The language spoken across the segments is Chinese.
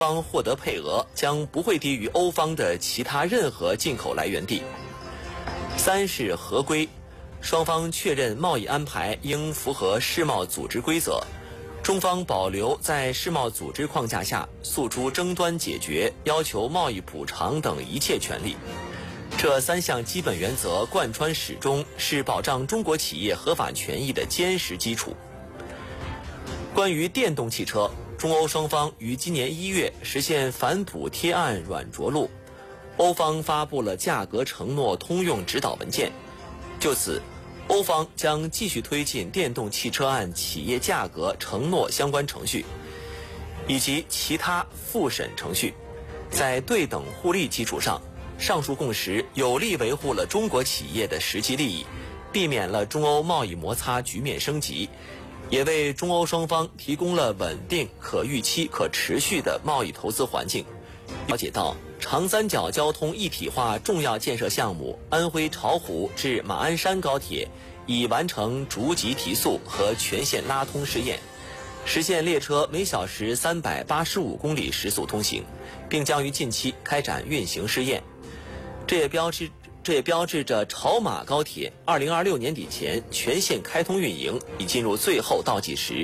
方获得配额将不会低于欧方的其他任何进口来源地。3是合规，双方确认贸易安排应符合世贸组织规则，中方保留在世贸组织框架下诉诸争端解决、要求贸易补偿等一切权利。这3项基本原则贯穿始终，是保障中国企业合法权益的坚实基础。关于电动汽车，中欧双方于今年1月实现反补贴案软着陆，欧方发布了价格承诺通用指导文件。就此，欧方将继续推进电动汽车案企业价格承诺相关程序，以及其他复审程序，在对等互利基础上，上述共识有力维护了中国企业的实际利益，避免了中欧贸易摩擦局面升级，也为中欧双方提供了稳定、可预期、可持续的贸易投资环境。了解到，长三角交通一体化重要建设项目安徽巢湖至马鞍山高铁已完成逐级提速和全线拉通试验，实现列车每小时385公里时速通行，并将于近期开展运行试验。这也标志着巢马高铁2026年底前全线开通运营已进入最后倒计时。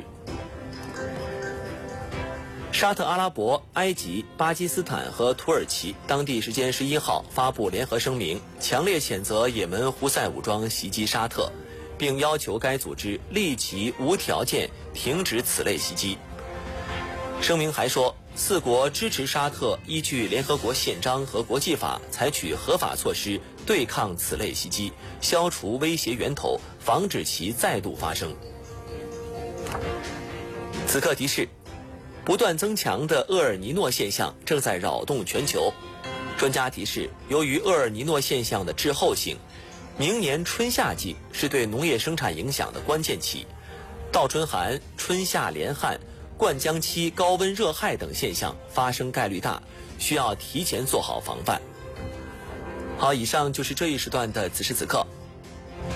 沙特阿拉伯、埃及、巴基斯坦和土耳其当地时间11号发布联合声明，强烈谴责也门胡塞武装袭击沙特，并要求该组织立即无条件停止此类袭击。声明还说，4国支持沙特依据联合国宪章和国际法采取合法措施对抗此类袭击，消除威胁源头，防止其再度发生。此刻提示，不断增强的厄尔尼诺现象正在扰动全球。专家提示，由于厄尔尼诺现象的滞后性，明年春夏季是对农业生产影响的关键期，倒春寒、春夏连旱、灌浆期高温热害等现象发生概率大，需要提前做好防范。好，以上就是这一时段的此时此刻。